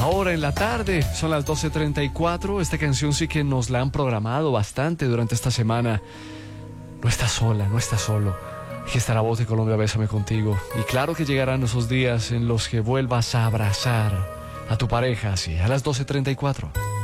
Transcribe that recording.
Ahora en la tarde, son las 12:34. Esta canción sí que nos la han programado bastante durante esta semana. No estás sola, no estás solo. Aquí está la voz de Colombia, Bésame Contigo. Y claro que llegarán esos días en los que vuelvas a abrazar a tu pareja, así, a las 12:34.